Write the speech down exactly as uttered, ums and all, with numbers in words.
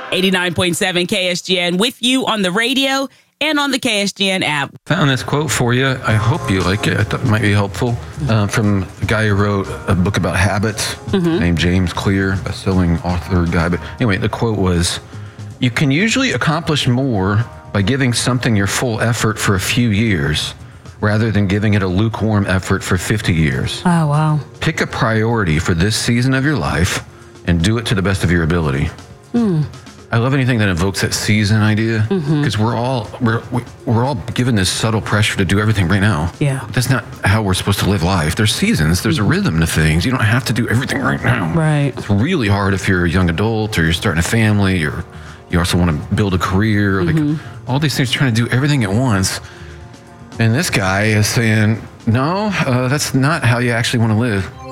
eighty-nine point seven K S G N with you on the radio and on the K S G N app. Found this quote for you. I hope you like it. I thought it might be helpful. Uh, from a guy who wrote a book about habits mm-hmm. named James Clear, best-selling author guy. But anyway, the quote was, "You can usually accomplish more by giving something your full effort for a few years rather than giving it a lukewarm effort for fifty years. Oh, wow. Pick a priority for this season of your life and do it to the best of your ability." Hmm. I love anything that evokes that season idea, because mm-hmm. we're all we're we're all given this subtle pressure to do everything right now. Yeah, that's not how we're supposed to live life. There's seasons. There's mm-hmm. a rhythm to things. You don't have to do everything right now. Right. It's really hard if you're a young adult or you're starting a family or you also want to build a career. Mm-hmm. Like all these things, trying to do everything at once. And this guy is saying, no, uh, that's not how you actually want to live.